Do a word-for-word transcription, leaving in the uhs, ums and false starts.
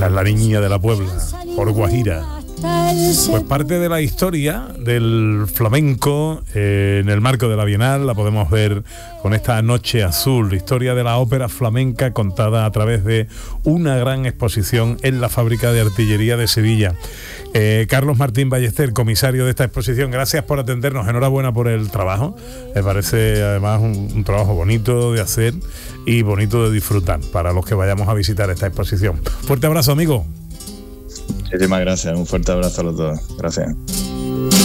Esa es la niña de la Puebla, por Guajira. Pues parte de la historia del flamenco eh, en el marco de la Bienal la podemos ver con esta Noche Azul, historia de la ópera flamenca contada a través de una gran exposición en la Fábrica de Artillería de Sevilla. Eh, Carlos Martín Ballester, comisario de esta exposición, gracias por atendernos, enhorabuena por el trabajo. Me parece además un, un trabajo bonito de hacer y bonito de disfrutar para los que vayamos a visitar esta exposición. Fuerte abrazo, amigo. Muchísimas gracias, un fuerte abrazo a los dos. Gracias.